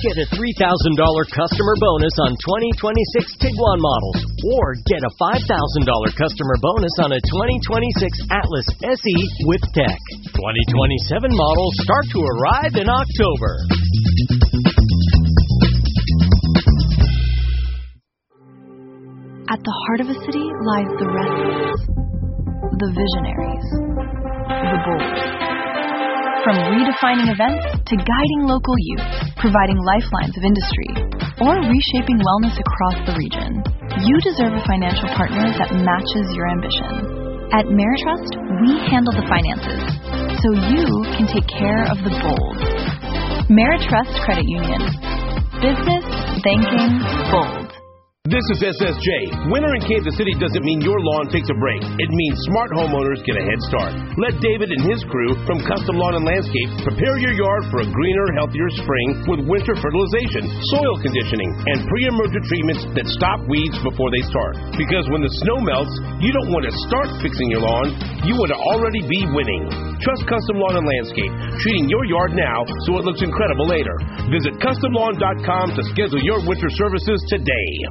Get a $3,000 customer bonus on 2026 Tiguan models, or get a $5,000 customer bonus on a 2026 Atlas SE with tech. 2027 models start to arrive in October. At the heart of a city lies the restless, the visionaries, the bold. From redefining events to guiding local youth, providing lifelines of industry, or reshaping wellness across the region, you deserve a financial partner that matches your ambition. At Meritrust, we handle the finances, so you can take care of the bold. Meritrust Credit Union. Business, banking, bold. This is SSJ. Winter in Kansas City doesn't mean your lawn takes a break. It means smart homeowners get a head start. Let David and his crew from Custom Lawn and Landscape prepare your yard for a greener, healthier spring with winter fertilization, soil conditioning, and pre-emergent treatments that stop weeds before they start. Because when the snow melts, you don't want to start fixing your lawn. You want to already be winning. Trust Custom Lawn and Landscape, treating your yard now so it looks incredible later. Visit CustomLawn.com to schedule your winter services today.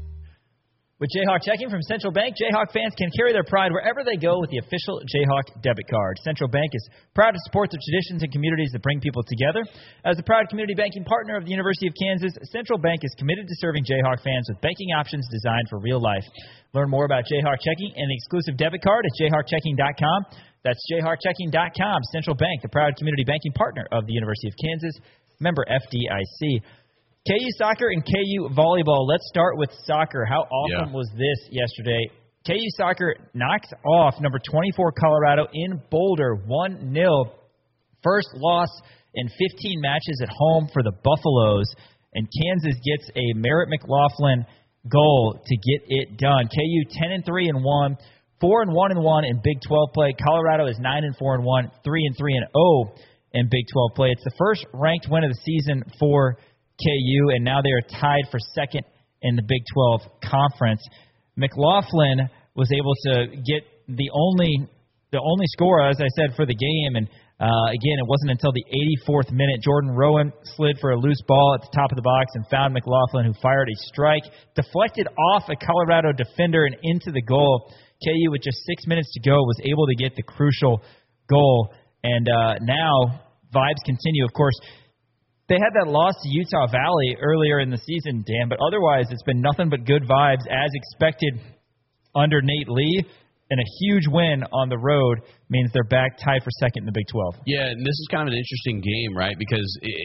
With Jayhawk Checking from Central Bank, Jayhawk fans can carry their pride wherever they go with the official Jayhawk debit card. Central Bank is proud to support the traditions and communities that bring people together. As a proud community banking partner of the University of Kansas, Central Bank is committed to serving Jayhawk fans with banking options designed for real life. Learn more about Jayhawk Checking and the exclusive debit card at jayhawkchecking.com. That's jayhawkchecking.com. Central Bank, the proud community banking partner of the University of Kansas, member FDIC. KU soccer and KU volleyball. Let's start with soccer. How awesome was this yesterday? KU soccer knocked off number 24 Colorado in Boulder 1-0. First loss in 15 matches at home for the Buffaloes. And Kansas gets a Merritt McLaughlin goal to get it done. KU 10-3-1, 4-1-1 in Big 12 play. Colorado is 9-4-1, 3-3-0 in Big 12 play. It's the first ranked win of the season for KU, and now they are tied for second in the Big 12 Conference. McLaughlin was able to get the only score, as I said, for the game, and again, it wasn't until the 84th minute Jordan Rowan slid for a loose ball at the top of the box and found McLaughlin, who fired a strike, deflected off a Colorado defender and into the goal. KU, with just 6 minutes to go, was able to get the crucial goal, and now vibes continue. Of course, they had that loss to Utah Valley earlier in the season, Dan, but otherwise it's been nothing but good vibes as expected under Nate Lee, and a huge win on the road means they're back tied for second in the Big 12. Yeah, and this is kind of an interesting game, right, because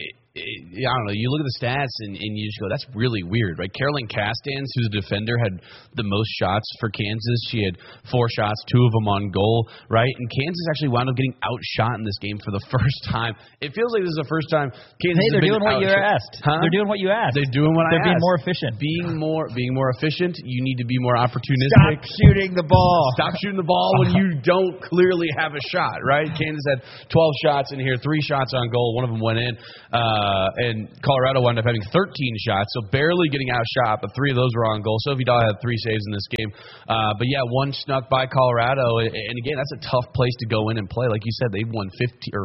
I don't know, you look at the stats and you just go, that's really weird, right? Carolyn Castans, who's a defender, had the most shots for Kansas. She had 4 shots, 2 of them on goal, right? And Kansas actually wound up getting outshot in this game for the first time. It feels like this is the first time Kansas has been doing what you asked. Huh? They're doing what you asked. They're doing what I asked. They're being more efficient. Being more efficient, you need to be more opportunistic. Stop shooting the ball. Stop shooting the ball when you don't clearly have a shot, right? Kansas had 12 shots in here, 3 shots on goal. One of them went in. And Colorado wound up having 13 shots, so barely getting outshot, but 3 of those were on goal. Sophie Dahl had 3 saves in this game. But yeah, 1 snuck by Colorado, and again, that's a tough place to go in and play. Like you said, they won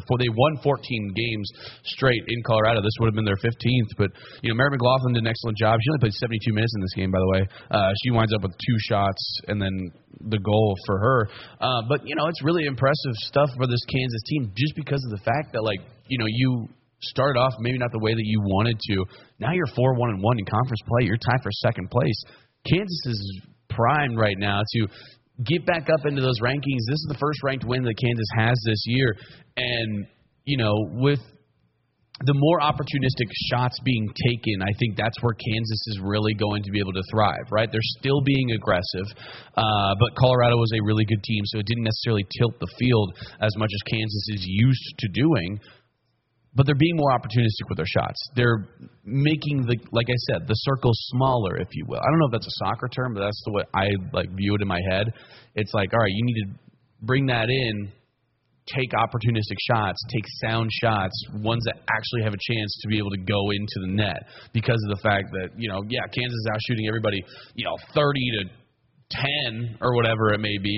14 games straight in Colorado. This would have been their 15th, but Merritt McLaughlin did an excellent job. She only played 72 minutes in this game, by the way. She winds up with 2 shots and then the goal for her. But it's really impressive stuff for this Kansas team, just because of the fact that you started off maybe not the way that you wanted to. Now you're 4-1-1 in conference play. You're tied for second place. Kansas is primed right now to get back up into those rankings. This is the first ranked win that Kansas has this year. And, with the more opportunistic shots being taken, I think that's where Kansas is really going to be able to thrive, right? They're still being aggressive, but Colorado was a really good team, so it didn't necessarily tilt the field as much as Kansas is used to doing. But they're being more opportunistic with their shots. They're making like I said, the circle smaller, if you will. I don't know if that's a soccer term, but that's the way I view it in my head. It's like, all right, you need to bring that in, take opportunistic shots, take sound shots, ones that actually have a chance to be able to go into the net, because of the fact that, Kansas is out shooting everybody, 30 to 10 or whatever it may be.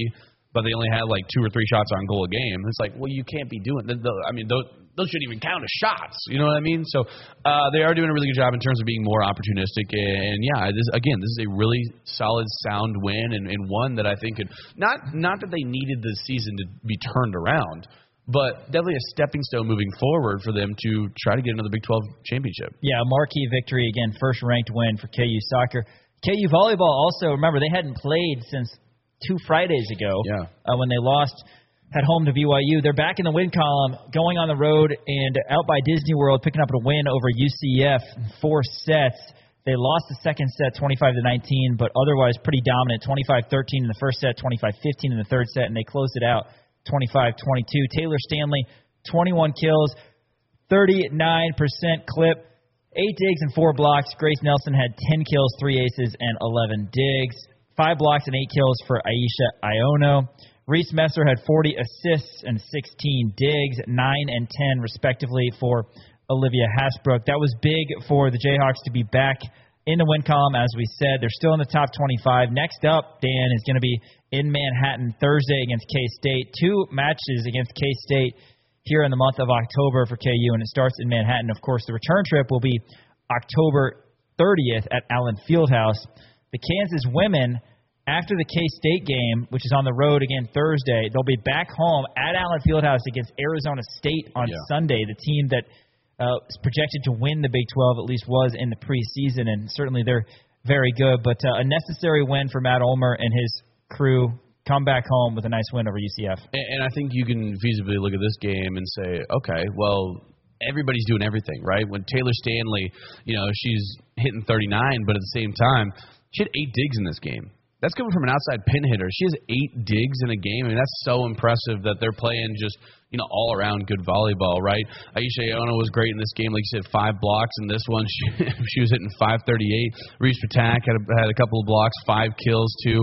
but they only had like 2 or 3 shots on goal a game. It's like, well, you can't be doing that. I mean, those shouldn't even count as shots. You know what I mean? So they are doing a really good job in terms of being more opportunistic. And yeah, this is a really solid, sound win, and one that I think could not that they needed the season to be turned around, but definitely a stepping stone moving forward for them to try to get another Big 12 championship. Yeah, a marquee victory again, first ranked win for KU soccer. KU volleyball also, remember, they hadn't played since 2 Fridays ago when they lost at home to BYU. They're back in the win column, going on the road and out by Disney World, picking up a win over UCF in 4 sets. They lost the second set 25-19, but otherwise pretty dominant, 25-13 in the first set, 25-15 in the third set, and they closed it out 25-22. Taylor Stanley, 21 kills, 39% clip, 8 digs and 4 blocks. Grace Nelson had 10 kills, 3 aces, and 11 digs. 5 blocks and 8 kills for Aisha Iono. Reese Messer had 40 assists and 16 digs, 9 and 10 respectively for Olivia Hasbrook. That was big for the Jayhawks to be back in the win column, as we said. They're still in the top 25. Next up, Dan, is going to be in Manhattan Thursday against K-State. 2 matches against K-State here in the month of October for KU, and it starts in Manhattan. Of course, the return trip will be October 30th at Allen Fieldhouse. The Kansas women, after the K-State game, which is on the road again Thursday, they'll be back home at Allen Fieldhouse against Arizona State on Sunday, the team that is projected to win the Big 12, at least was in the preseason, and certainly they're very good. But a necessary win for Matt Ulmer and his crew. Come back home with a nice win over UCF. And I think you can feasibly look at this game and say, okay, well, everybody's doing everything, right? When Taylor Stanley, she's hitting 39, but at the same time, she had 8 digs in this game. That's coming from an outside pin hitter. She has 8 digs in a game. I mean, that's so impressive that they're playing just, all-around good volleyball, right? Aisha Iono was great in this game. Like you said, 5 blocks in this one. She was hitting 538. Reese Patak had a couple of blocks, 5 kills, too.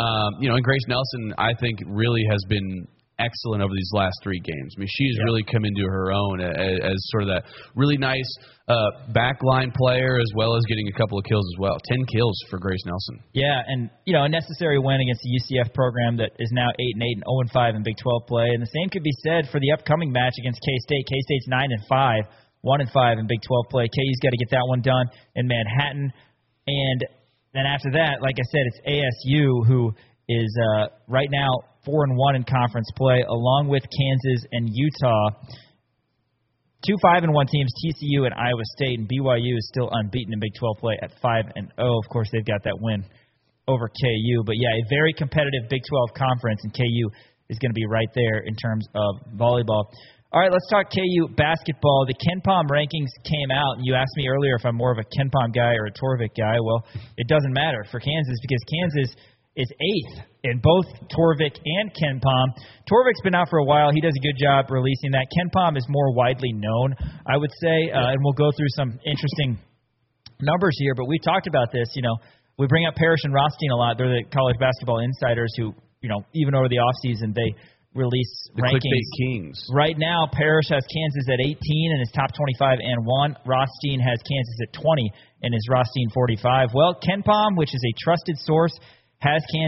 And Grace Nelson, I think, really has been excellent over these last 3 games. I mean, she's really come into her own as sort of that really nice backline player, as well as getting a couple of kills as well. 10 kills for Grace Nelson. Yeah, and a necessary win against the UCF program that is now 8-8 and 0-5 in Big 12 play. And the same could be said for the upcoming match against K-State. K-State's 9-5, 1-5 in Big 12 play. KU's got to get that one done in Manhattan. And then after that, like I said, it's ASU who is right now 4-1 in conference play, along with Kansas and Utah. 2 5-1 teams, TCU and Iowa State, and BYU is still unbeaten in Big 12 play at 5-0. Of course, they've got that win over KU. But, a very competitive Big 12 conference, and KU is going to be right there in terms of volleyball. All right, let's talk KU basketball. The KenPom rankings came out, and you asked me earlier if I'm more of a KenPom guy or a Torvik guy. Well, it doesn't matter for Kansas because Kansas is 8th in both Torvik and KenPom. Torvik's been out for a while. He does a good job releasing that. KenPom is more widely known, I would say, and we'll go through some interesting numbers here, but we've talked about this. We bring up Parrish and Rothstein a lot. They're the college basketball insiders who, even over the offseason, they release the rankings. Clickbait Kings. Right now, Parrish has Kansas at 18 and is top 25 and 1. Rothstein has Kansas at 20 and is Rothstein 45. Well, KenPom, which is a trusted source, has Kansas